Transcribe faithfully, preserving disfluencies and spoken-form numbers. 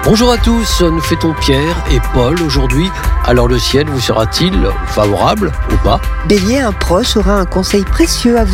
Bonjour à tous, nous fêtons Pierre et Paul aujourd'hui. Alors le ciel vous sera-t-il favorable ou pas ? Bélier, un proche aura un conseil précieux à vous